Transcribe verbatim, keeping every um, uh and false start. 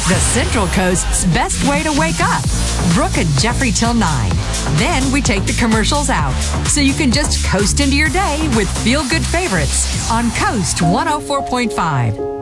the Central Coast's best way to wake up. Brooke and Jeffrey till nine. Then we take the commercials out, so you can just coast into your day with feel-good favorites on Coast one oh four point five.